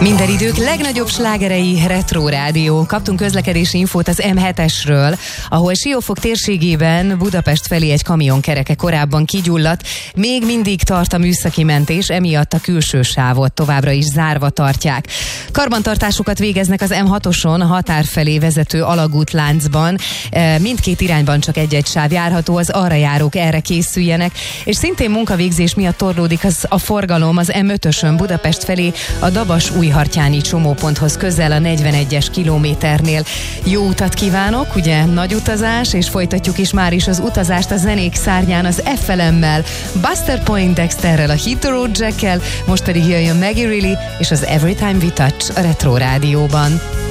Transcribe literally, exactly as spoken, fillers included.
Minden idők legnagyobb slágerei Retro Rádió. Kaptunk közlekedési infót az em hetesről, ahol Siófok térségében Budapest felé egy kamion kereke korábban kigyulladt. Még mindig tart a műszaki mentés, emiatt a külső sávot továbbra is zárva tartják. Karbantartásukat végeznek az em hatoson, a határ felé vezető alagútláncban. Mindkét irányban csak egy-egy sáv járható, az arra járók erre készüljenek. És szintén munkavégzés miatt torlódik az a forgalom az em ötösön Budapest felé a Dabas-Újhartyányi csomóponthoz közel a negyvenegyes kilométernél. Jó utat kívánok, ugye nagy utazás, és folytatjuk is már is az utazást a zenék szárnyán az ef el em-mel, Buster Poindexterrel, a Hit the Road Jackkel, most pedig jöjjön Maggie Reilly és az Every Time We Touch a Retro Rádióban.